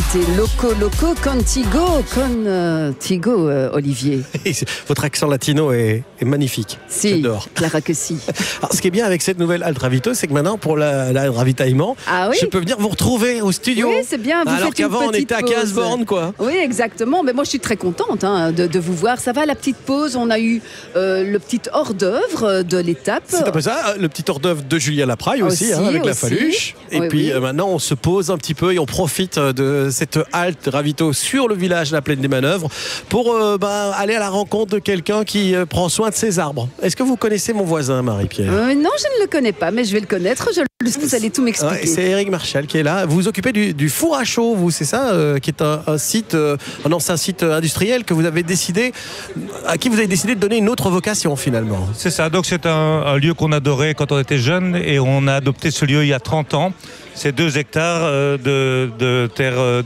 biodiversité. Loco, contigo, Olivier. Votre accent latino est magnifique. Si, j'adore. Clara que si. Alors, ce qui est bien avec cette nouvelle halte ravito, c'est que maintenant, pour le ravitaillement, je peux venir vous retrouver au studio. Oui, c'est bien. Vous alors qu'avant, on était à 15 bornes, quoi. Oui, exactement. Mais moi, je suis très contente de vous voir. Ça va, la petite pause. On a eu le petit hors-d'œuvre de l'étape. C'est un peu ça, le petit hors-d'œuvre de Julien Lapraille aussi, avec la Faluche. Et puis maintenant, on se pose un petit peu et on profite de cette halte ravito sur le village de la Plaine des Manœuvres pour aller à la rencontre de quelqu'un qui prend soin de ses arbres. Est-ce que vous connaissez mon voisin, Marie-Pierre ? Non, je ne le connais pas, mais je vais le connaître. Vous allez tout m'expliquer. C'est Eric Marchal qui est là. Vous vous occupez du four à chaud, vous, c'est ça, qui est un site, un ancien site industriel que vous avez décidé, à qui vous avez décidé de donner une autre vocation finalement. C'est ça. Donc c'est un lieu qu'on adorait quand on était jeune et on a adopté ce lieu il y a 30 ans. C'est 2 hectares de terre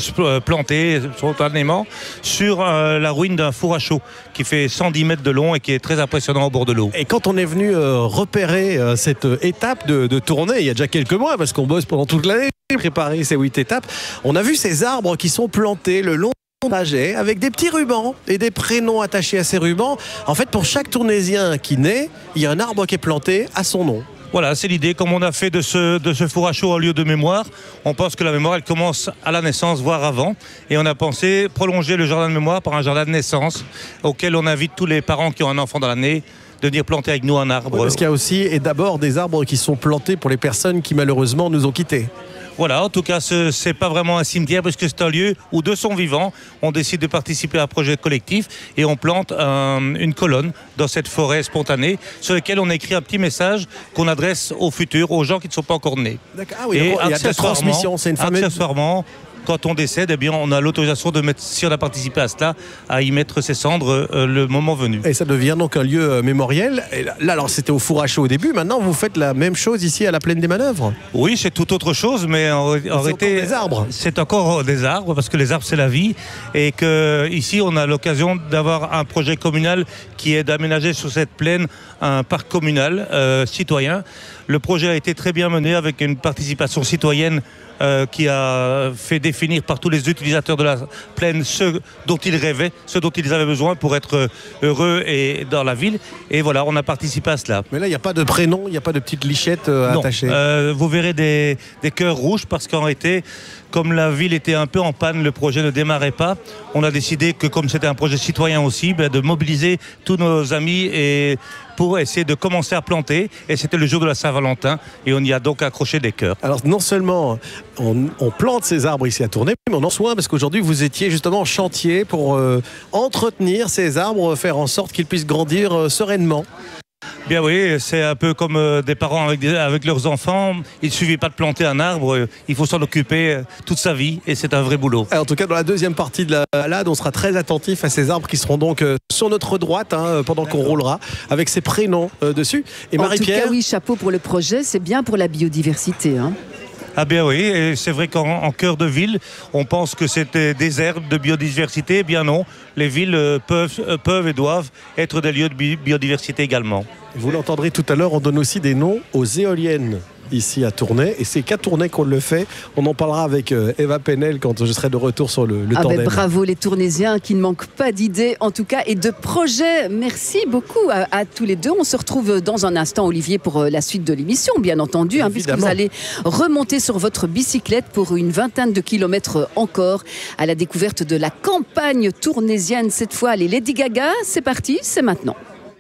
plantée spontanément sur la ruine d'un four à chaud qui fait 110 mètres de long et qui est très impressionnant au bord de l'eau. Et quand on est venu repérer cette étape de tournée, il y a déjà quelques mois, parce qu'on bosse pendant toute l'année, préparer ces 8 étapes, on a vu ces arbres qui sont plantés le long trajet avec des petits rubans et des prénoms attachés à ces rubans. En fait, pour chaque tournésien qui naît, il y a un arbre qui est planté à son nom. Voilà, c'est l'idée. Comme on a fait de ce four à chaud un lieu de mémoire, on pense que la mémoire, elle commence à la naissance, voire avant. Et on a pensé prolonger le jardin de mémoire par un jardin de naissance auquel on invite tous les parents qui ont un enfant dans l'année de venir planter avec nous un arbre. Oui, parce qu'il y a aussi, et d'abord, des arbres qui sont plantés pour les personnes qui malheureusement nous ont quittés. Voilà, en tout cas, ce n'est pas vraiment un cimetière parce que c'est un lieu où de son vivant, on décide de participer à un projet collectif et on plante une colonne dans cette forêt spontanée sur laquelle on écrit un petit message qu'on adresse au futur, aux gens qui ne sont pas encore nés. Ah oui, et il y a de la transmission, c'est une fameuse... Accessoirement, quand on décède, eh bien, on a l'autorisation de mettre, si on a participé à cela, à y mettre ses cendres le moment venu. Et ça devient donc un lieu mémoriel. Et là, alors c'était au four à chaud au début. Maintenant, vous faites la même chose ici à la Plaine des Manœuvres. Oui, c'est tout autre chose, mais en réalité, des arbres. C'est encore des arbres parce que les arbres c'est la vie et que ici on a l'occasion d'avoir un projet communal qui est d'aménager sur cette plaine un parc communal citoyen. Le projet a été très bien mené avec une participation citoyenne qui a fait définir par tous les utilisateurs de la plaine ce dont ils rêvaient, ce dont ils avaient besoin pour être heureux et dans la ville. Et voilà, on a participé à cela. Mais là, il n'y a pas de prénom, il n'y a pas de petite lichette attachée. Vous verrez des cœurs rouges parce qu'en réalité, comme la ville était un peu en panne, le projet ne démarrait pas. On a décidé que comme c'était un projet citoyen aussi, de mobiliser tous nos amis et pour essayer de commencer à planter. Et c'était le jour de la Saint-Valentin et on y a donc accroché des cœurs. Alors non seulement on plante ces arbres ici à Tournai, mais on en soin parce qu'aujourd'hui vous étiez justement en chantier pour entretenir ces arbres, faire en sorte qu'ils puissent grandir sereinement. Bien oui, c'est un peu comme des parents avec leurs enfants. Il ne suffit pas de planter un arbre, il faut s'en occuper toute sa vie et c'est un vrai boulot. En tout cas, dans la deuxième partie de la balade, on sera très attentif à ces arbres qui seront donc sur notre droite pendant qu'on roulera avec ces prénoms dessus. Et Marie-Pierre... En tout cas, oui, chapeau pour le projet, c'est bien pour la biodiversité. Ah bien oui, et c'est vrai qu'en cœur de ville, on pense que c'est des aires de biodiversité. Eh bien non, les villes peuvent et doivent être des lieux de biodiversité également. Vous l'entendrez tout à l'heure, on donne aussi des noms aux éoliennes ici à Tournai, et c'est qu'à Tournai qu'on le fait. On en parlera avec Eva Penel quand je serai de retour sur le tandem. Bravo les Tournaisiens qui ne manquent pas d'idées en tout cas et de projets. Merci beaucoup à tous les deux. On se retrouve dans un instant, Olivier, pour la suite de l'émission, bien entendu, puisque vous allez remonter sur votre bicyclette pour une 20aine de kilomètres encore à la découverte de la campagne tournaisienne. Cette fois, les Lady Gaga, c'est parti, c'est maintenant.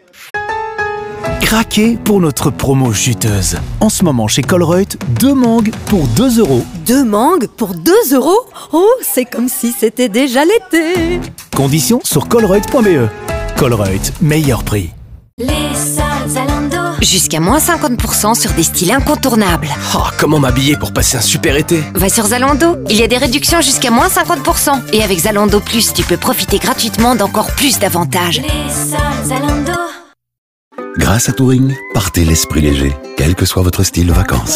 Craquez pour notre promo chuteuse. En ce moment chez Colruyt, 2 mangues pour 2 €. 2 mangues pour 2 €? Oh, c'est comme si c'était déjà l'été. Conditions sur colruyt.be. Colruyt, meilleur prix. Les soldes Zalando. Jusqu'à moins 50% sur des styles incontournables. Oh, comment m'habiller pour passer un super été? Va sur Zalando, il y a des réductions jusqu'à moins 50%. Et avec Zalando Plus, tu peux profiter gratuitement d'encore plus d'avantages. Les soldes Zalando. Grâce à Touring, partez l'esprit léger, quel que soit votre style de vacances.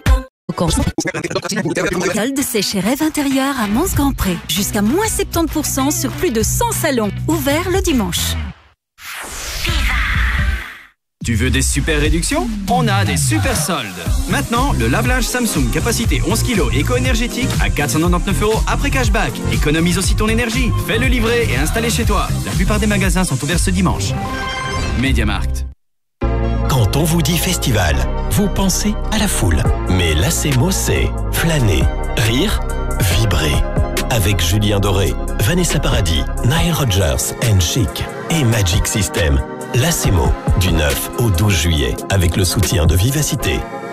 Solde, c'est chez Rêve Intérieur à Mons-Grand-Pré. Jusqu'à moins 70% sur plus de 100 salons. Ouvert le dimanche. Tu veux des super réductions? On a des super soldes. Maintenant, le lave-linge Samsung capacité 11 kg éco-énergétique à 499 € après cashback. Économise aussi ton énergie. Fais-le livrer et installer chez toi. La plupart des magasins sont ouverts ce dimanche. MediaMarkt. Quand on vous dit festival, vous pensez à la foule. Mais l'ACMO, c'est flâner, rire, vibrer. Avec Julien Doré, Vanessa Paradis, Nile Rodgers and Chic et Magic System. L'ACMO, du 9 au 12 juillet, avec le soutien de Vivacité.